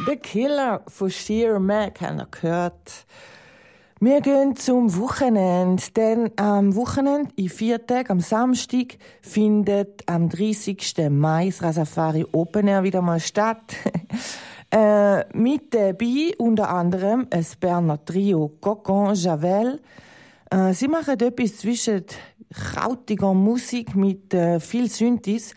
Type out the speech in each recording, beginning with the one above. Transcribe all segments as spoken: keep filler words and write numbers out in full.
The Killer von Sheer Mac haben wir gehört. Wir gehen zum Wochenende, denn am Wochenende, in vier Tagen, am Samstag, findet am dreißigsten Mai das Rasafari Open Air wieder mal statt. äh, mit dabei unter anderem ein Berner Trio Cocon Javel. Äh, sie machen etwas zwischen krautiger Musik mit äh, viel Synthes.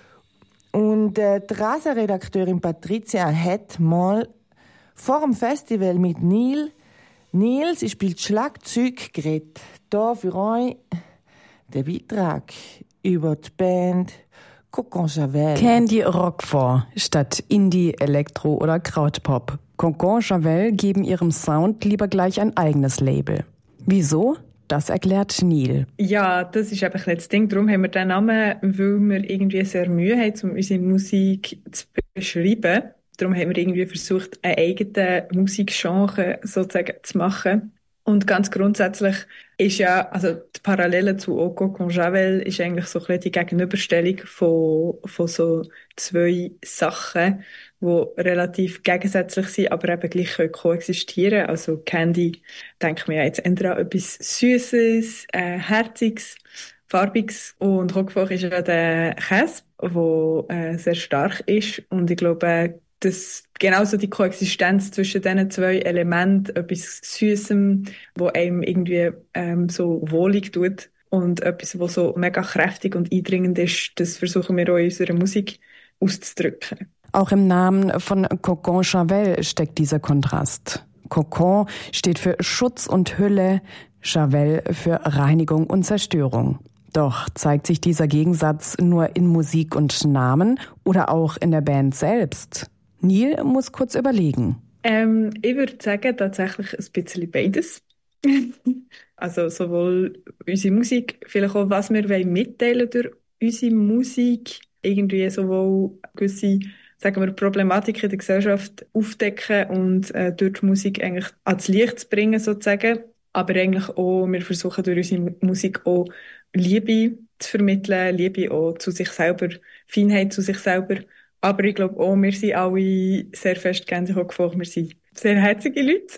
Und äh, die Rasa-Redakteurin Patricia hat mal vor dem Festival mit Neil Neil, sie spielt Schlagzeug, geredet. Hier für euch der Beitrag über die Band Cocon Javel. Candy Rock vor, statt Indie, Elektro oder Krautpop. Cocon Javel geben ihrem Sound lieber gleich ein eigenes Label. Wieso? Das erklärt Neil. Ja, das ist einfach nicht das Ding. Darum haben wir den Namen, weil wir irgendwie sehr Mühe haben, um unsere Musik zu beschreiben. Darum haben wir irgendwie versucht, einen eigenen Musikgenre sozusagen zu machen. Und ganz grundsätzlich ist ja, also die Parallele zu Au Cocon Javel ist eigentlich so ein bisschen die Gegenüberstellung von, von so zwei Sachen, die relativ gegensätzlich sind, aber eben gleich können koexistieren. Also Candy, denkt man ja jetzt entweder an etwas Süßes, äh, Herziges, Farbiges, und Roquefort ist ja der Käse, der äh, sehr stark ist. Und ich glaube, dass genauso die Koexistenz zwischen diesen zwei Elementen, etwas Süßem, wo einem irgendwie ähm, so wohlig tut, und etwas, was so mega kräftig und eindringend ist, das versuchen wir auch in unserer Musik auszudrücken. Auch im Namen von Cocon Javel steckt dieser Kontrast. Cocon steht für Schutz und Hülle, Javel für Reinigung und Zerstörung. Doch zeigt sich dieser Gegensatz nur in Musik und Namen oder auch in der Band selbst? Neil muss kurz überlegen. Ähm, ich würde sagen, tatsächlich ein bisschen beides. Also sowohl unsere Musik, vielleicht auch, was wir mitteilen durch unsere Musik, irgendwie sowohl gewisse, sagen wir, Problematiken in der Gesellschaft aufdecken und äh, durch die Musik eigentlich ans Licht zu bringen, sozusagen. Aber eigentlich auch, wir versuchen durch unsere Musik auch Liebe zu vermitteln, Liebe auch zu sich selber, Feinheit zu sich selber. Aber ich glaube auch, wir sind alle sehr fest gänzlich gefolgt. Wir sind sehr herzige Leute.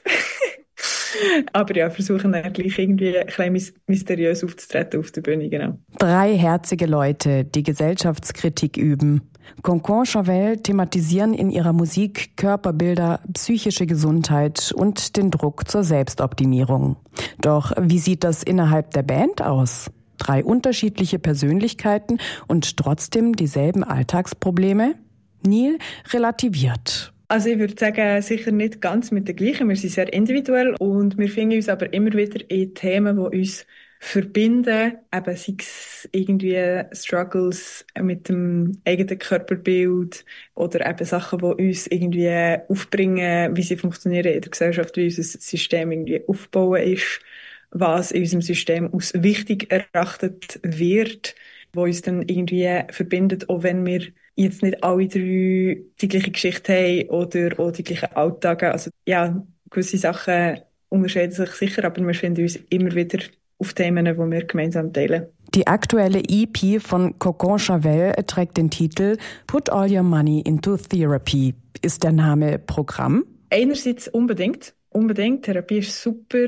Aber ja, versuchen dann gleich irgendwie ein bisschen mysteriös aufzutreten auf der Bühne, genau. Drei herzige Leute, die Gesellschaftskritik üben. Cocon Javel thematisieren in ihrer Musik Körperbilder, psychische Gesundheit und den Druck zur Selbstoptimierung. Doch wie sieht das innerhalb der Band aus? Drei unterschiedliche Persönlichkeiten und trotzdem dieselben Alltagsprobleme? Neil relativiert. Also ich würde sagen, sicher nicht ganz mit der gleichen. Wir sind sehr individuell und wir finden uns aber immer wieder in Themen, die uns verbinden. Eben sei es irgendwie Struggles mit dem eigenen Körperbild oder eben Sachen, die uns irgendwie aufbringen, wie sie funktionieren in der Gesellschaft, wie unser System irgendwie aufgebaut ist, was in unserem System als wichtig erachtet wird, wo uns dann irgendwie verbindet, auch wenn wir jetzt nicht alle drei die gleiche Geschichte haben oder auch die gleichen Alltage. Also ja, gewisse Sachen unterscheiden sich sicher, aber wir finden uns immer wieder auf Themen, die wir gemeinsam teilen. Die aktuelle E P von Cocon Javel trägt den Titel Put All Your Money into Therapy. Ist der Name Programm? Einerseits unbedingt. Unbedingt. Therapie ist super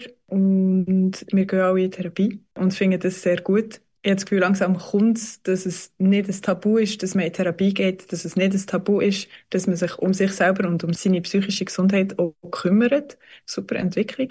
und wir gehen alle in Therapie und finden das sehr gut. Ich habe das Gefühl, langsam kommt es, dass es nicht ein Tabu ist, dass man in Therapie geht, dass es nicht ein Tabu ist, dass man sich um sich selber und um seine psychische Gesundheit auch kümmert. Super Entwicklung.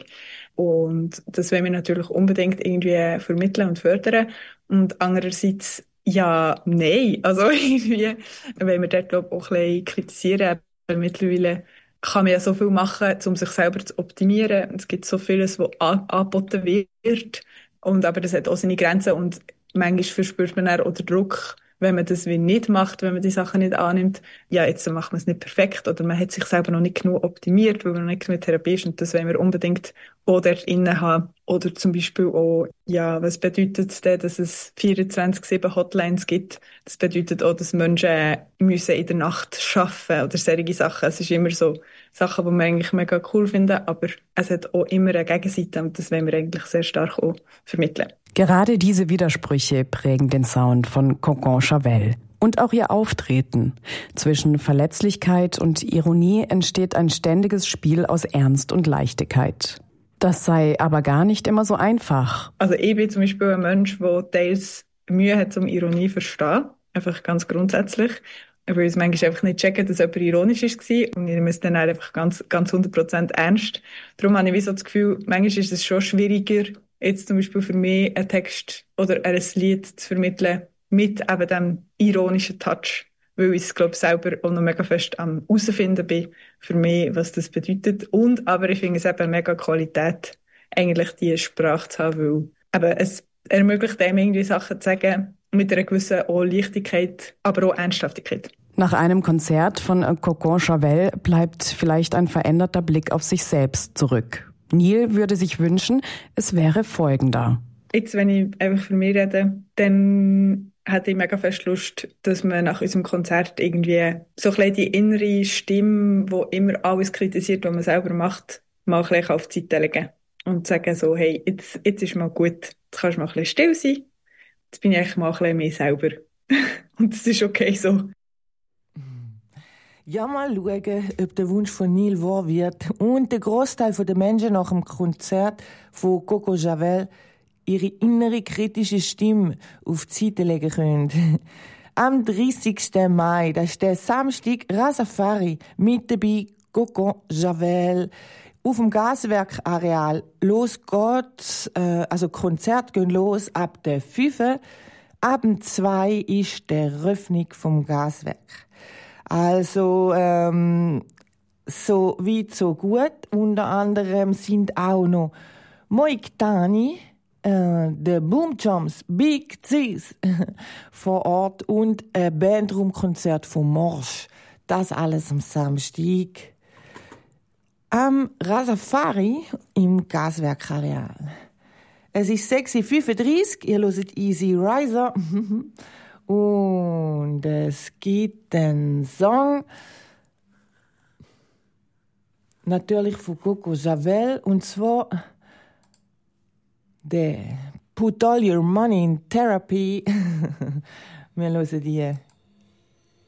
Und das wollen wir natürlich unbedingt irgendwie vermitteln und fördern. Und andererseits, ja, nein. Also irgendwie, wenn wir dort, glaube ich, auch ein bisschen kritisieren, weil mittlerweile kann man ja so viel machen, um sich selber zu optimieren. Es gibt so vieles, was angeboten wird. Und aber das hat auch seine Grenzen und manchmal verspürt man auch den Druck, wenn man das wie nicht macht, wenn man die Sachen nicht annimmt. Ja, jetzt macht man es nicht perfekt oder man hat sich selber noch nicht genug optimiert, weil man noch nicht genug Therapie ist und das wollen wir unbedingt auch dort innen haben. Oder zum Beispiel auch, ja, was bedeutet es denn, dass es vierundzwanzig sieben Hotlines gibt? Das bedeutet auch, dass Menschen müssen in der Nacht arbeiten oder solche Sachen. Es ist immer so Sachen, die wir eigentlich mega cool finden, aber es hat auch immer eine Gegenseite und das wollen wir eigentlich sehr stark auch vermitteln. Gerade diese Widersprüche prägen den Sound von Cocon Javel. Und auch ihr Auftreten. Zwischen Verletzlichkeit und Ironie entsteht ein ständiges Spiel aus Ernst und Leichtigkeit. Das sei aber gar nicht immer so einfach. Also ich bin zum Beispiel ein Mensch, der teils Mühe hat, um Ironie zu verstehen. Einfach ganz grundsätzlich. Ich will es manchmal einfach nicht checken, dass jemand ironisch war. Und ich nehme es dann einfach ganz, ganz hundert Prozent ernst. Darum habe ich wie so das Gefühl, manchmal ist es schon schwieriger, jetzt zum Beispiel für mich einen Text oder ein Lied zu vermitteln mit eben dem ironischen Touch. Weil ich es, glaube ich, selber auch noch mega fest am herausfinden bin, für mich, was das bedeutet. Und aber ich finde es eben eine mega Qualität, eigentlich diese Sprache zu haben, weil eben es ermöglicht einem irgendwie Sachen zu sagen, mit einer gewissen auch Leichtigkeit, aber auch Ernsthaftigkeit. Nach einem Konzert von Coco Chavel bleibt vielleicht ein veränderter Blick auf sich selbst zurück. Neil würde sich wünschen, es wäre folgender. Jetzt, wenn ich einfach für mich rede, dann hätte ich mega fest Lust, dass man nach unserem Konzert irgendwie so ein bisschen die innere Stimme, die immer alles kritisiert, was man selber macht, mal ein bisschen auf die Seite legen. Und sagen so, hey, jetzt, jetzt ist mal gut, jetzt kannst du mal ein bisschen still sein. Jetzt bin ich eigentlich mal ein bisschen mehr selber. Und das ist okay so. Ja, mal schauen, ob der Wunsch von Neil wahr wird und der Großteil der Menschen nach dem Konzert von Coco Chavel ihre innere kritische Stimme auf die Seite legen können. Am dreißigsten Mai, das ist der Samstag, Rastafari mit dabei Coco Chavel auf dem Gaswerkareal. Los geht's, äh, also Konzert gehen los ab der fünf. Ab dem zwei ist die Eröffnung vom Gaswerk. Also, ähm, so weit, so gut. Unter anderem sind auch noch Moik Tani, äh, der Boom Chums, Big Cs vor Ort und ein Bandraumkonzert von Morsch. Das alles am Samstag am Rastafari im Gaswerkareal. Es ist sechs Uhr fünfunddreißig, ihr hört Easy Riser. Und es gibt den Song natürlich von Coco Chavel, und zwar der Put All Your Money in Therapy. Wir hören die